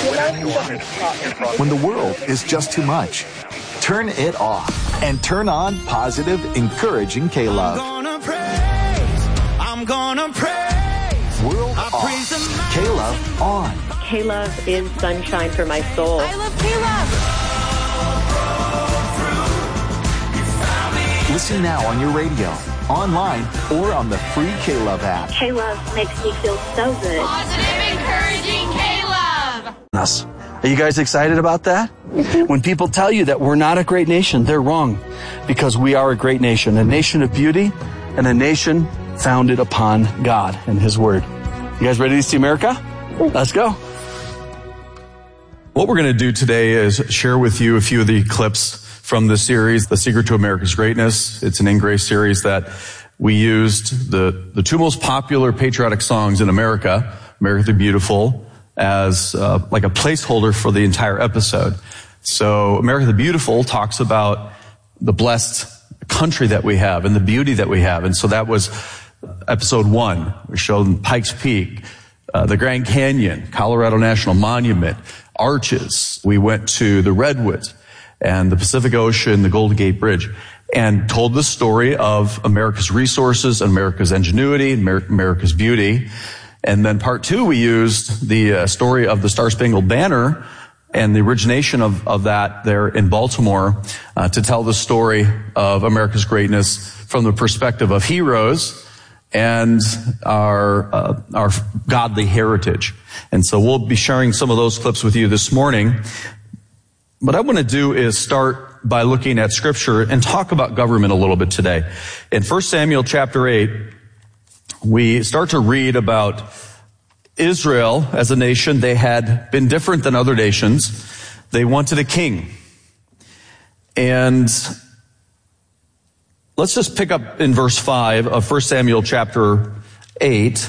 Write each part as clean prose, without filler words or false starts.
When the world is just too much, turn it off and turn on positive, encouraging K-Love. I'm gonna praise. World off. K-Love on. K-Love is sunshine for my soul. I love K-Love. Listen now on your radio, online, or on the free K-Love app. K-Love makes me feel so good. Positive, encouraging K-Love. Us. Are you guys excited about that? When people tell you that we're not a great nation, they're wrong, because we are a great nation, a nation of beauty and a nation founded upon God and His Word. You guys ready to see America? Let's go. What we're going to do today is share with you a few of the clips from the series, The Secret to America's Greatness. It's an In Grace series that we used the two most popular patriotic songs in America, America the Beautiful, as like a placeholder for the entire episode. So America the Beautiful talks about the blessed country that we have and the beauty that we have. And so that was episode 1. We showed Pikes Peak, the Grand Canyon, Colorado National Monument, arches. We went to the Redwoods and the Pacific Ocean, the Golden Gate Bridge, and told the story of America's resources, America's ingenuity, America's beauty. And then part 2, we used the story of the Star-Spangled Banner and the origination of that there in Baltimore to tell the story of America's greatness from the perspective of heroes and our godly heritage. And so we'll be sharing some of those clips with you this morning. What I want to do is start by looking at Scripture and talk about government a little bit today. In 1 Samuel chapter 8, we start to read about Israel as a nation. They had been different than other nations. They wanted a king. And let's just pick up in verse 5 of 1 Samuel chapter 8.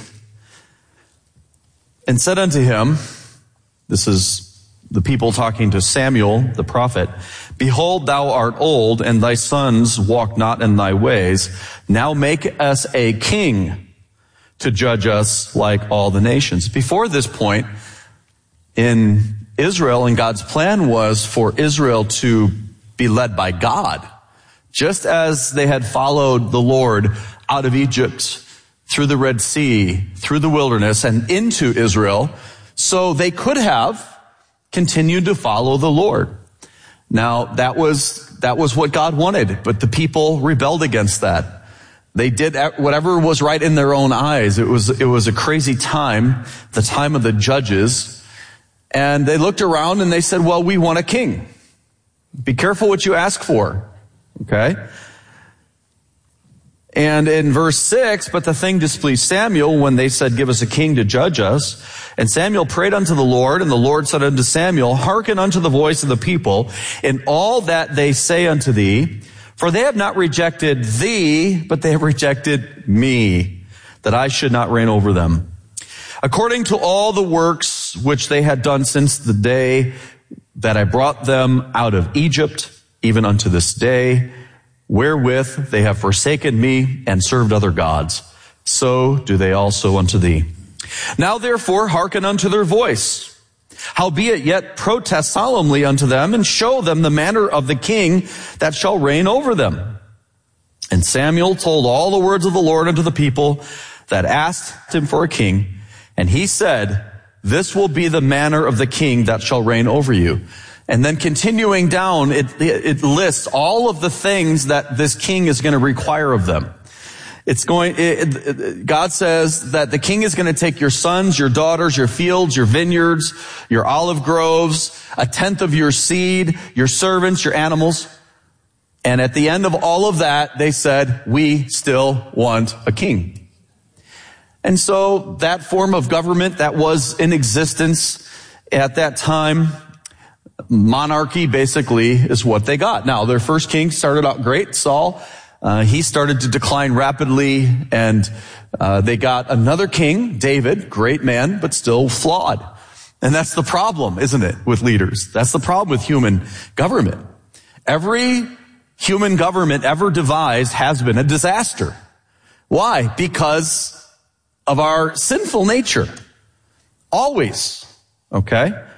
And said unto him, this is the people talking to Samuel, the prophet, behold, thou art old, and thy sons walk not in thy ways. Now make us a king to judge us like all the nations. Before this point, in Israel, and God's plan was for Israel to be led by God. Just as they had followed the Lord out of Egypt, through the Red Sea, through the wilderness, and into Israel, so they could have continued to follow the Lord. Now, that was what God wanted, but the people rebelled against that. They did whatever was right in their own eyes. It was a crazy time, the time of the judges. And they looked around and they said, well, we want a king. Be careful what you ask for. Okay? And in verse 6, but the thing displeased Samuel when they said, give us a king to judge us. And Samuel prayed unto the Lord, and the Lord said unto Samuel, hearken unto the voice of the people in all that they say unto thee. For they have not rejected thee, but they have rejected me, that I should not reign over them. According to all the works which they had done since the day that I brought them out of Egypt, even unto this day, wherewith they have forsaken me and served other gods, so do they also unto thee. Now therefore hearken unto their voice. Howbeit yet protest solemnly unto them, and show them the manner of the king that shall reign over them. And Samuel told all the words of the Lord unto the people that asked him for a king. And he said, this will be the manner of the king that shall reign over you. And then continuing down, it lists all of the things that this king is going to require of them. God says that the king is going to take your sons, your daughters, your fields, your vineyards, your olive groves, 1/10 of your seed, your servants, your animals. And at the end of all of that, they said, we still want a king. And so that form of government that was in existence at that time, monarchy basically is what they got. Now, their first king started out great, Saul. He started to decline rapidly, and they got another king, David, great man, but still flawed. And that's the problem, isn't it, with leaders? That's the problem with human government. Every human government ever devised has been a disaster. Why? Because of our sinful nature. Always. Okay?